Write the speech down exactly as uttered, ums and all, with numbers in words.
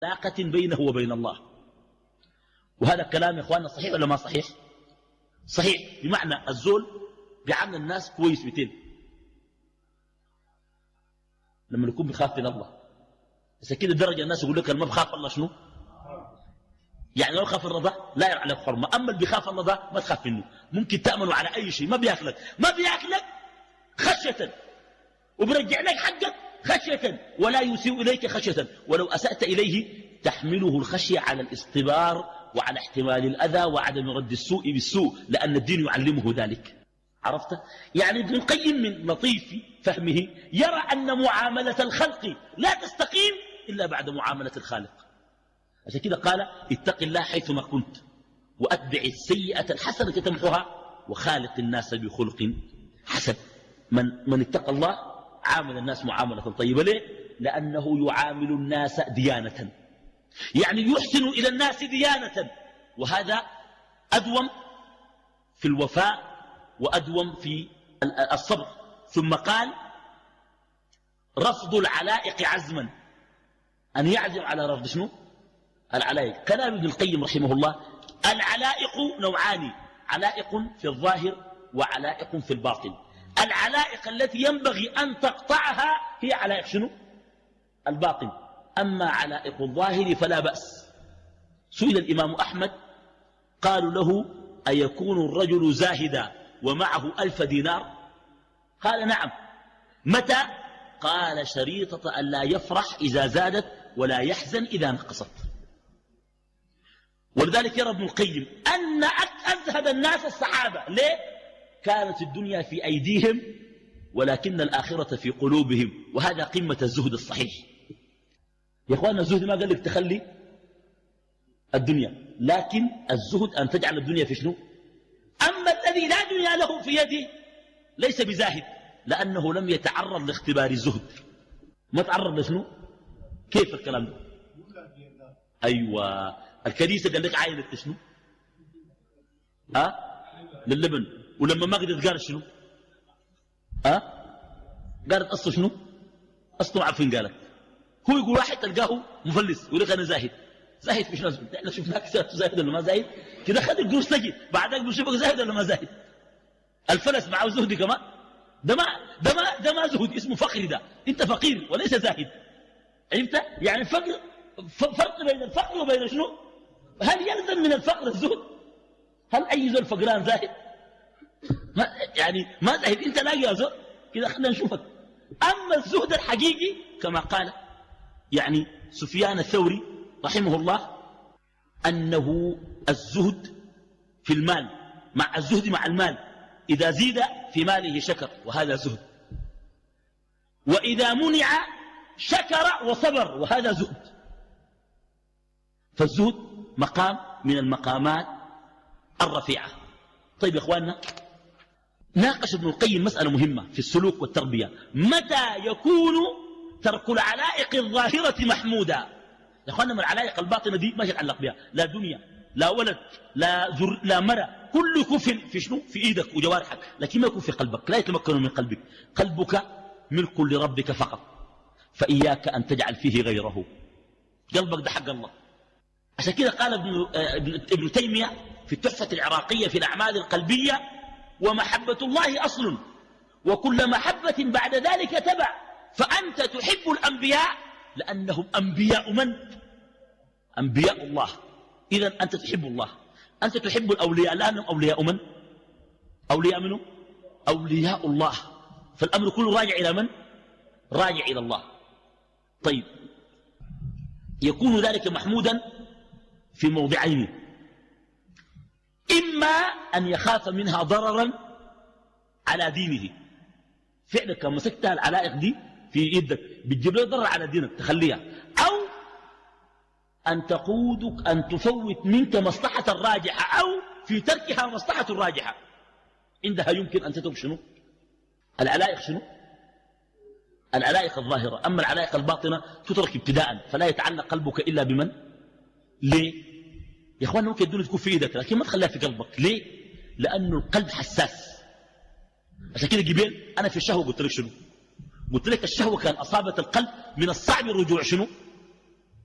علاقة بينه وبين الله. وهذا الكلام يا اخواننا صحيح ولا ما صحيح؟ صحيح، بمعنى الزول بيعامل الناس كويس مئتين لما يكون بيخاف من الله. بس كده درجة الناس يقول لك ما بخاف الله شنو؟ يعني لو خاف الرضا لا يرى عليك حرمة. أما اللي بيخاف الله ده ما تخاف منه، ممكن تأمنوا على أي شيء، ما بياكلك ما بياكلك خشية، وبرجع لك حقك خشية، ولا يسيء إليك خشية، ولو أسأت إليه تحمله الخشية على الاصطبار وعلى احتمال الأذى وعدم رد السوء بالسوء، لأن الدين يعلمه ذلك. عرفت؟ يعني ابن القيم من لطيف فهمه يرى أن معاملة الخلق لا تستقيم إلا بعد معاملة الخالق. عشان كده قال اتق الله حيثما كنت وأتبع السيئة الحسنة تمحها وخالق الناس بخلق حسن. من, من اتقى الله عامل الناس معاملة طيبة. ليه؟ لأنه يعامل الناس ديانة، يعني يحسن إلى الناس ديانة، وهذا أدوم في الوفاء وأدوم في الصبر. ثم قال رفض العلائق عزما، أن يعزم على رفض شنو؟ العلائق. كلام ابن القيم رحمه الله العلائق نوعان، علائق في الظاهر وعلائق في الباطن. العلائق التي ينبغي أن تقطعها هي علائق شنو؟ الباطن. أما علائق الظاهر فلا بأس. سئل الإمام أحمد قالوا له أيكون الرجل زاهدا ومعه ألف دينار؟ قال نعم. متى؟ قال شريطة أن لا يفرح إذا زادت ولا يحزن إذا نقصت. ولذلك يرى ابن القيم أن أزهد الناس الصحابة. ليه؟ كانت الدنيا في أيديهم ولكن الآخرة في قلوبهم، وهذا قمة الزهد الصحيح. يا أخوانا الزهد ما قال لك تخلي الدنيا، لكن الزهد أن تجعل الدنيا في شنو؟ أما الذي لا دنيا له في يده ليس بزاهد، لأنه لم يتعرض لاختبار الزهد. ما تعرض لشنو؟ كيف الكلام ده؟ أيوة، الكنيسة قال لك عاينة شنو؟ أه؟ للبن، ولما ما قدرت قالت شنو؟ أه؟ قالت أصل شنو؟ أصله عارفين قالت. هو يقول واحد تلقاه مفلس يقول لك أنا زاهد. زاهد في شنو؟ احنا شفناك زاهد ولا ما زاهد؟ كده خد القروش تجي بعدك بنشوفك زاهد ولا ما زاهد. الفلس معه زهد كمان، ده ما ده ما ده ما زهد، اسمه فقر. ده انت فقير وليس زاهد. عرفت؟ يعني الفقر فرق بين الفقر وبين شنو؟ هل يلزم من الفقر الزهد؟ هل اي زول فقران زاهد؟ ما يعني ما زاهد، انت لاقي يا زول كده. خلينا نشوفك. اما الزهد الحقيقي كما قال يعني سفيان الثوري رحمه الله أنه الزهد في المال مع الزهد مع المال، إذا زيد في ماله شكر وهذا زهد، وإذا منع شكر وصبر وهذا زهد. فالزهد مقام من المقامات الرفيعة. طيب يا إخواننا، ناقش ابن القيم مسألة مهمة في السلوك والتربية. متى يكون ترك العلائق الظاهرة محمودا؟ يا اخوانا من العلائق الباطنه دي ما يتعلق بها لا دنيا لا ولد لا ذر لا مرة، كل كفل في شنو؟ في ايدك وجوارحك، لكن ما يكون في قلبك، لا يتمكن من قلبك. قلبك ملك لربك فقط، فإياك أن تجعل فيه غيره. قلبك ده حق الله. عشان كده قال ابن, ابن, ابن تيمية في التحفة العراقية في الأعمال القلبية ومحبة الله أصل وكل محبة بعد ذلك تبع، فأنت تحب الأنبياء لأنهم أنبياء من؟ أنبياء الله. إذن أنت تحب الله. أنت تحب الأولياء لأنهم أولياء من؟ أولياء منه؟ أولياء الله. فالأمر كله راجع إلى من؟ راجع إلى الله. طيب، يكون ذلك محمودا في موضعين: إما أن يخاف منها ضررا على دينه، فعلا كما مسكتها العلائق دي في يدك بتجيب له ضرر على دينك تخليها، أو أن تقودك أن تفوت منك مصلحة الراجحة، أو في تركها مصلحة الراجحة. عندها يمكن أن تترك شنو؟ العلائق شنو؟ العلائق الظاهرة. أما العلائق الباطنة تترك ابتداء، فلا يتعلق قلبك إلا بمن؟ ليه؟ يا إخوان ممكن الدنيا تكون في إيدك لكن ما تخليها في قلبك. ليه؟ لأنه القلب حساس. عشان كده جبال أنا في الشهوة قلت لك شنو؟ قلت لك الشهوة كان أصابت القلب من الصعب الرجوع شنو؟